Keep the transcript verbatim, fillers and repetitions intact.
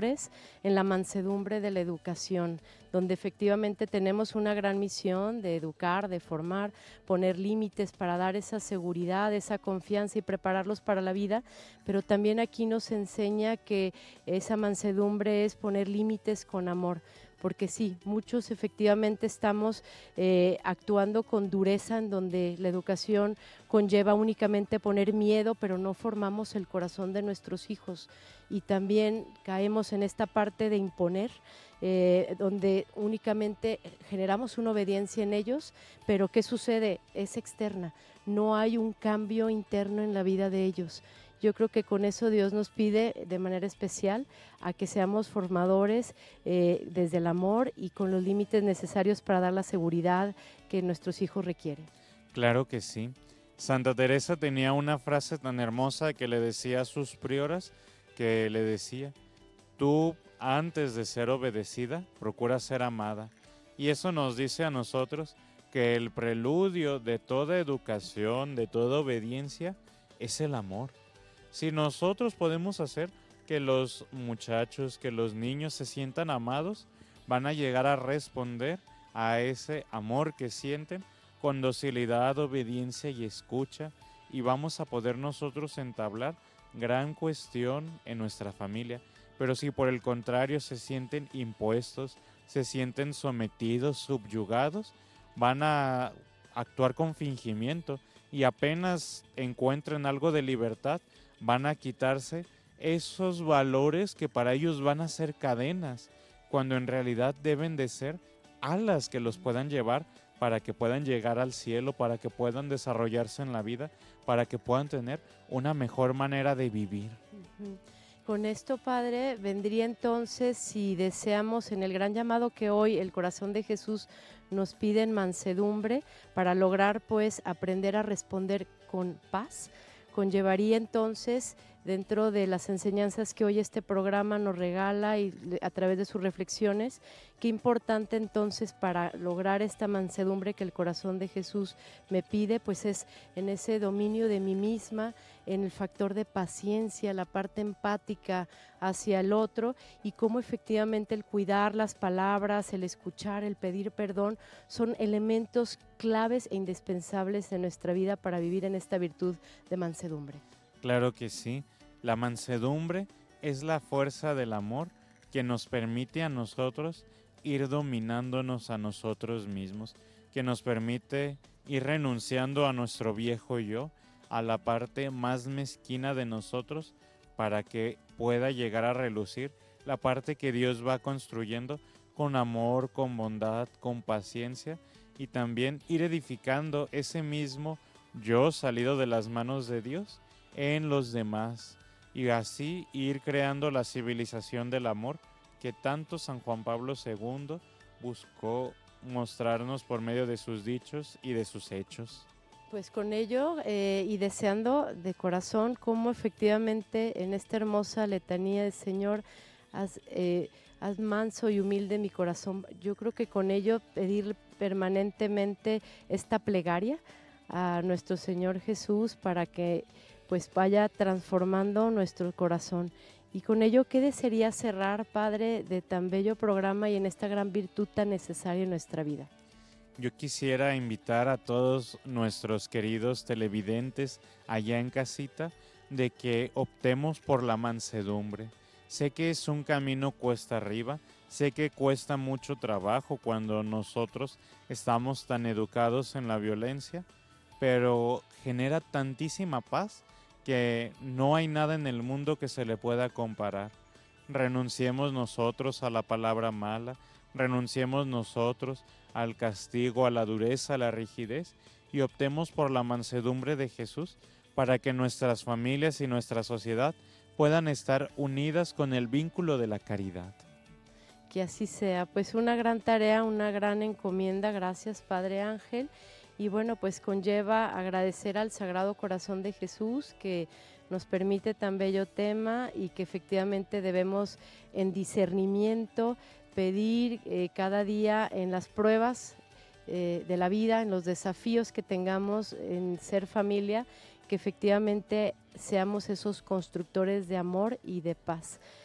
formadores en la mansedumbre de la educación, donde efectivamente tenemos una gran misión de educar, de formar, poner límites para dar esa seguridad, esa confianza y prepararlos para la vida, pero también aquí nos enseña que esa mansedumbre es poner límites con amor, porque sí, muchos efectivamente estamos eh, actuando con dureza en donde la educación conlleva únicamente poner miedo, pero no formamos el corazón de nuestros hijos y también caemos en esta parte de imponer, eh, donde únicamente generamos una obediencia en ellos, pero ¿qué sucede? Es externa, no hay un cambio interno en la vida de ellos. Yo creo que con eso Dios nos pide de manera especial a que seamos formadores eh, desde el amor y con los límites necesarios para dar la seguridad que nuestros hijos requieren. Claro que sí. Santa Teresa tenía una frase tan hermosa que le decía a sus prioras, que le decía: tú, antes de ser obedecida, procura ser amada. Y eso nos dice a nosotros que el preludio de toda educación, de toda obediencia, es el amor. Si nosotros podemos hacer que los muchachos, que los niños se sientan amados, van a llegar a responder a ese amor que sienten con docilidad, obediencia y escucha, y vamos a poder nosotros entablar gran cuestión en nuestra familia. Pero si por el contrario se sienten impuestos, se sienten sometidos, subyugados, van a actuar con fingimiento y apenas encuentren algo de libertad, van a quitarse esos valores que para ellos van a ser cadenas, cuando en realidad deben de ser alas que los puedan llevar para que puedan llegar al cielo, para que puedan desarrollarse en la vida, para que puedan tener una mejor manera de vivir. Uh-huh. Con esto, Padre, vendría entonces, si deseamos en el gran llamado que hoy el corazón de Jesús nos pide en mansedumbre, para lograr pues aprender a responder con paz, conllevaría entonces, dentro de las enseñanzas que hoy este programa nos regala y a través de sus reflexiones, qué importante entonces para lograr esta mansedumbre que el corazón de Jesús me pide, pues es en ese dominio de mí misma, en el factor de paciencia, la parte empática hacia el otro y cómo efectivamente el cuidar las palabras, el escuchar, el pedir perdón, son elementos claves e indispensables en nuestra vida para vivir en esta virtud de mansedumbre. Claro que sí. La mansedumbre es la fuerza del amor que nos permite a nosotros ir dominándonos a nosotros mismos, que nos permite ir renunciando a nuestro viejo yo, a la parte más mezquina de nosotros, para que pueda llegar a relucir la parte que Dios va construyendo con amor, con bondad, con paciencia, y también ir edificando ese mismo yo salido de las manos de Dios en los demás, y así ir creando la civilización del amor que tanto San Juan Pablo segundo buscó mostrarnos por medio de sus dichos y de sus hechos. Pues con ello eh, y deseando de corazón cómo efectivamente en esta hermosa letanía del Señor haz, eh, haz manso y humilde mi corazón. Yo creo que con ello pedir permanentemente esta plegaria a nuestro Señor Jesús para que pues vaya transformando nuestro corazón. Y con ello, ¿qué desearía cerrar, Padre, de tan bello programa y en esta gran virtud tan necesaria en nuestra vida? Yo quisiera invitar a todos nuestros queridos televidentes allá en casita de que optemos por la mansedumbre. Sé que es un camino cuesta arriba, sé que cuesta mucho trabajo cuando nosotros estamos tan educados en la violencia, pero genera tantísima paz que no hay nada en el mundo que se le pueda comparar. Renunciemos nosotros a la palabra mala, renunciemos nosotros al castigo, a la dureza, a la rigidez, y optemos por la mansedumbre de Jesús para que nuestras familias y nuestra sociedad puedan estar unidas con el vínculo de la caridad. Que así sea, pues una gran tarea, una gran encomienda, gracias Padre Ángel, y bueno, pues conlleva agradecer al Sagrado Corazón de Jesús que nos permite tan bello tema y que efectivamente debemos en discernimiento pedir eh, cada día en las pruebas eh, de la vida, en los desafíos que tengamos en ser familia, que efectivamente seamos esos constructores de amor y de paz.